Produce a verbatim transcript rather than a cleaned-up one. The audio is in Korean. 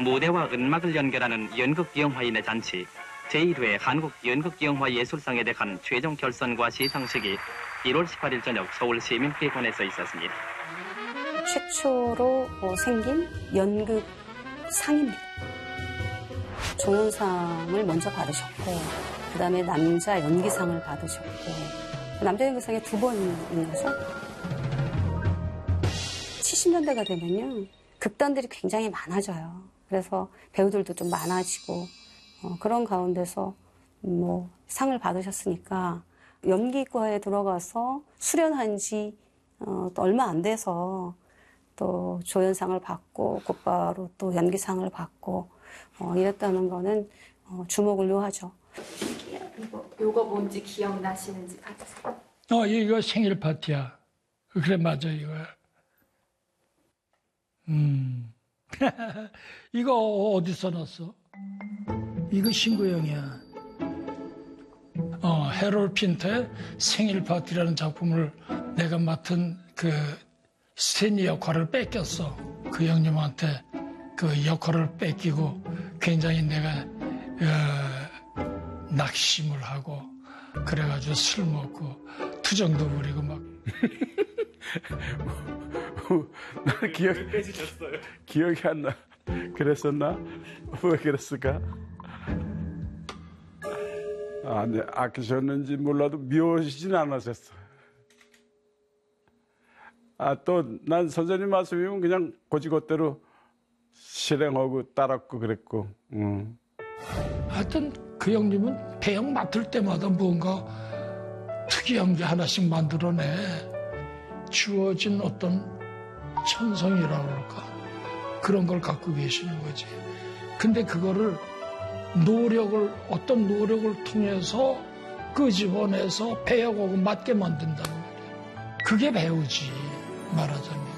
무대와 음악을 연결하는 연극영화인의 잔치 제일 회 한국연극영화예술상에 대한 최종 결선과 시상식이 일월 십팔일 저녁 서울 시민회관에서 있었습니다. 최초로 생긴 연극상입니다. 조연상을 먼저 받으셨고 그 다음에 남자 연기상을 받으셨고 남자 연기상에 두 번인 거죠. 칠십 년대가 되면요. 극단들이 굉장히 많아져요. 그래서 배우들도 좀 많아지고 어, 그런 가운데서 뭐 상을 받으셨으니까 연기과에 들어가서 수련한 지 어, 또 얼마 안 돼서 또 조연상을 받고 곧바로 또 연기상을 받고 어, 이랬다는 거는 어, 주목을 요하죠. 이거, 요거 뭔지 기억나시는지 봐주세요. 어, 이거 생일 파티야. 그래, 맞아, 이거야. 음. 이거 어디서 났어? 이거 신구영이야. 어, 해롤 핀터의 생일 파티라는 작품을 내가 맡은 그 스탠리 역할을 뺏겼어. 그 형님한테 그 역할을 뺏기고 굉장히 내가 어, 낙심을 하고 그래가지고 술 먹고 투정도 부리고 막. 나 기억 기억이 안 나. 그랬었나? 왜 그랬을까? 아, 네, 아끼셨는지 몰라도 미워지진 않으셨어. 아, 또 난 선생님 말씀이면 그냥 고지고대로 실행하고 따랐고 그랬고. 음. 하여튼 그 형님은 배역 맡을 때마다 뭔가 특이한 게 하나씩 만들어내. 주어진 어떤 천성이라고 그럴까? 그런 걸 갖고 계시는 거지. 근데 그거를 노력을, 어떤 노력을 통해서 끄집어내서 배역하고 맞게 만든다는 말이야. 그게 배우지, 말하자면.